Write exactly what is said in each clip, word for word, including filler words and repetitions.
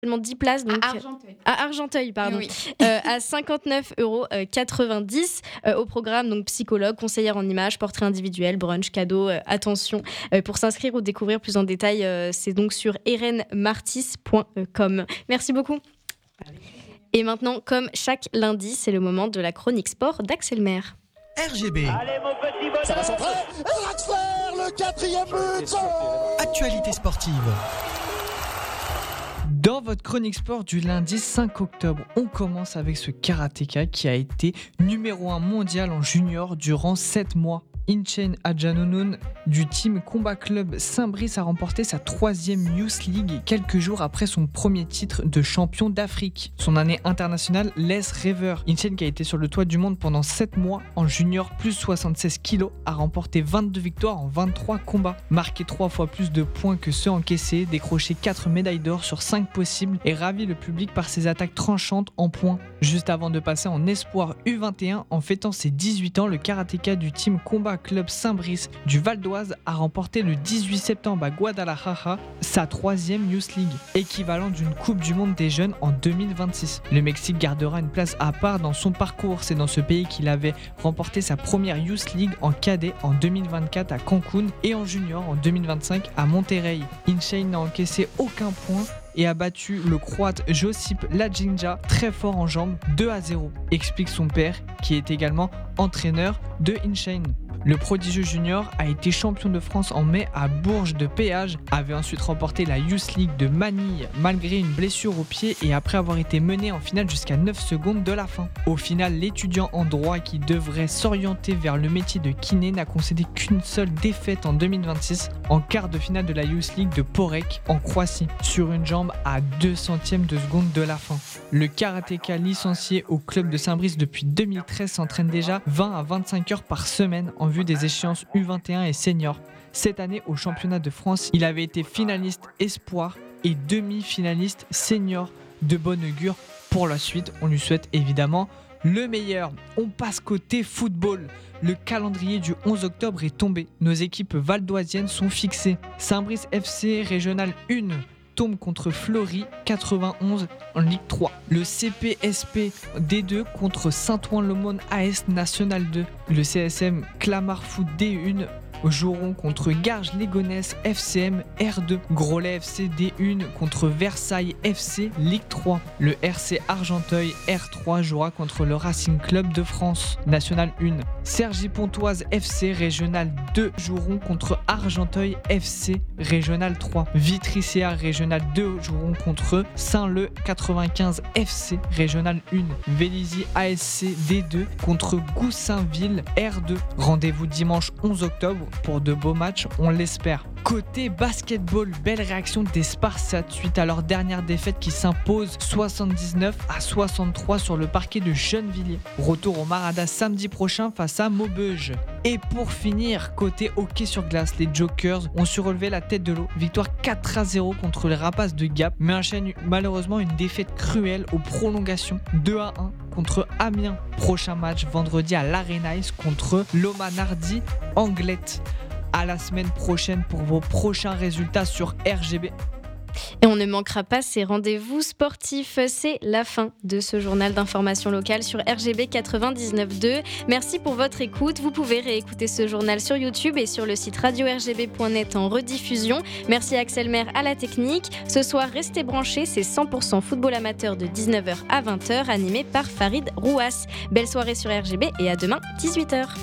seulement dix places. Donc, à Argenteuil. À Argenteuil, pardon. Oui. euh, à cinquante-neuf euros quatre-vingt-dix. Euh, au programme, donc psychologue, conseillère en images, portrait individuel, brunch, cadeau, euh, attention. Euh, pour s'inscrire ou découvrir plus en détail, euh, c'est donc sur erenmartis point com. Merci beaucoup. Et maintenant, comme chaque lundi, c'est le moment de la chronique sport d'Axel Maire. R G B. Allez mon petit bonhomme. Ça va centrer. Et Draxler, le quatrième but. Actualité sportive. Dans votre chronique sport du lundi cinq octobre, on commence avec ce karatéka qui a été numéro un mondial en junior durant sept mois. Inchen Adjanoun du team Combat Club Saint-Brice a remporté sa troisième Youth League quelques jours après son premier titre de champion d'Afrique. Son année internationale laisse rêveur. Inchen, qui a été sur le toit du monde pendant sept mois en junior plus soixante-seize kilos, a remporté vingt-deux victoires en vingt-trois combats, marqué trois fois plus de points que ceux encaissés, décroché quatre médailles d'or sur cinq possibles et ravi le public par ses attaques tranchantes en points. Juste avant de passer en espoir U vingt et un en fêtant ses dix-huit ans, le karatéka du team Combat Club Saint-Brice du Val d'Oise a remporté le dix-huit septembre à Guadalajara sa troisième Youth League, équivalent d'une Coupe du Monde des jeunes en deux mille vingt-six. Le Mexique gardera une place à part dans son parcours. C'est dans ce pays qu'il avait remporté sa première Youth League en cadet en deux mille vingt-quatre à Cancun et en junior en deux mille vingt-cinq à Monterrey. Inchein n'a encaissé aucun point et a battu le croate Josip Lajinja, très fort en jambes, deux à zéro, explique son père qui est également entraîneur de Inchein. Le prodigieux junior a été champion de France en mai à Bourges de Péage, avait ensuite remporté la Youth League de Manille malgré une blessure au pied et après avoir été mené en finale jusqu'à neuf secondes de la fin. Au final, l'étudiant en droit qui devrait s'orienter vers le métier de kiné n'a concédé qu'une seule défaite en deux mille vingt-six en quart de finale de la Youth League de Porek en Croatie, sur une jambe à deux centièmes de seconde de la fin. Le karatéka licencié au club de Saint-Brice depuis deux mille treize s'entraîne déjà vingt à vingt-cinq heures par semaine en vue des échéances U vingt et un et senior. Cette année, au championnat de France, il avait été finaliste espoir et demi-finaliste senior. De bon augure pour la suite. On lui souhaite évidemment le meilleur. On passe côté football. Le calendrier du onze octobre est tombé. Nos équipes valdoisiennes sont fixées. Saint-Brice F C Régional un tombe contre Fleury quatre-vingt-onze en Ligue trois. Le C P S P D deux contre Saint-Ouen-l'Aumône A S National deux. Le C S M Clamart Foot D un joueront contre Garges-Légonesse F C M R deux. Groslay F C D un contre Versailles F C Ligue trois. Le R C Argenteuil R trois jouera contre le Racing Club de France National un. Cergy-Pontoise F C Régional deux joueront contre Argenteuil F C Régional trois. Vitry-C A Régional deux joueront contre Saint-Leu quatre-vingt-quinze F C Régional un. Vélizy A S C D deux contre Goussainville R deux. Rendez-vous dimanche onze octobre pour de beaux matchs, on l'espère. Côté basketball, belle réaction des Spartiates suite à leur dernière défaite qui s'impose soixante-dix-neuf à soixante-trois sur le parquet de Gennevilliers. Retour au Marada samedi prochain face à Maubeuge. Et pour finir, côté hockey sur glace, les Jokers ont su relever la tête de l'eau. Victoire quatre à zéro contre les Rapaces de Gap, mais enchaînent malheureusement une défaite cruelle aux prolongations, deux à un contre Amiens. Prochain match vendredi à l'Arenais contre Lomanardi Anglette. À la semaine prochaine pour vos prochains résultats sur R G B. Et on ne manquera pas ces rendez-vous sportifs. C'est la fin de ce journal d'information locale sur R G B quatre-vingt-dix-neuf point deux. Merci pour votre écoute. Vous pouvez réécouter ce journal sur YouTube et sur le site radio r g b point net en rediffusion. Merci à Axel Maire à la technique. Ce soir, restez branchés, c'est cent pour cent football amateur de dix-neuf heures à vingt heures, animé par Farid Rouas. Belle soirée sur R G B et à demain, dix-huit heures.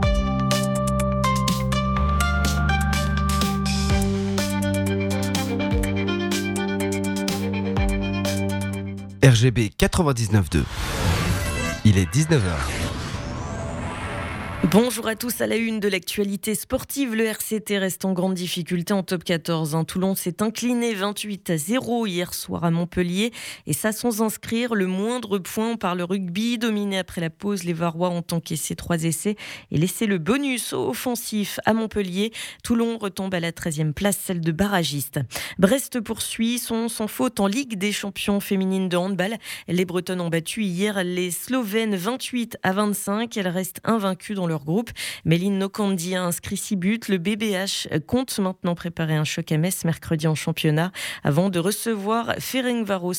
R G B quatre-vingt-dix-neuf point deux. Il est dix-neuf heures. Bonjour à tous, à la une de l'actualité sportive, le R C T reste en grande difficulté en top quatorze. Toulon s'est incliné vingt-huit à zéro hier soir à Montpellier et ça sans inscrire le moindre point par le rugby. Dominé après la pause, les Varois ont encaissé trois essais et laissé le bonus offensif à Montpellier. Toulon retombe à la treizième place, celle de barragiste. Brest poursuit son sans faute en Ligue des champions féminines de handball. Les Bretonnes ont battu hier les Slovènes vingt-huit à vingt-cinq. Elles restent invaincues dans leur leur groupe. Méline Nokandi a inscrit six buts. Le B B H compte maintenant préparer un choc à Metz mercredi en championnat avant de recevoir Ferencváros